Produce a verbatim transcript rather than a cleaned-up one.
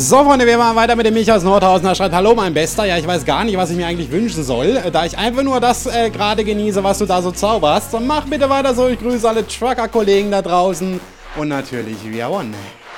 So, Freunde, wir machen weiter mit dem Micha aus Nordhausen. Er schreibt, hallo, mein Bester. Ja, ich weiß gar nicht, was ich mir eigentlich wünschen soll, da ich einfach nur das äh, gerade genieße, was du da so zauberst. Und mach bitte weiter so. Ich grüße alle Trucker-Kollegen da draußen und natürlich We Are One.